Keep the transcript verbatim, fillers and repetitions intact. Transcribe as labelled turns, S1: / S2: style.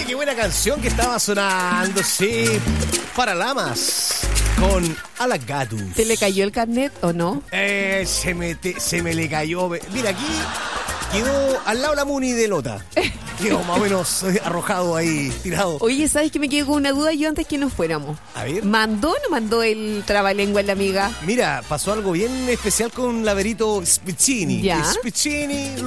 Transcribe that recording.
S1: Oye, qué buena canción que estaba sonando, sí. Paralamas con Alagatu.
S2: ¿Te le cayó el carnet o no?
S1: Eh, se me, te, se me le cayó. Mira, aquí quedó al lado la Muni de Lota. Quedó más o menos arrojado ahí, tirado.
S2: Oye, ¿sabes que me quedé con una duda yo antes que nos fuéramos?
S1: A ver.
S2: ¿Mandó o no mandó el trabalengua en la amiga?
S1: Mira, pasó algo bien especial con Laverito Spiccini.
S2: ¿Ya?
S1: Spiccini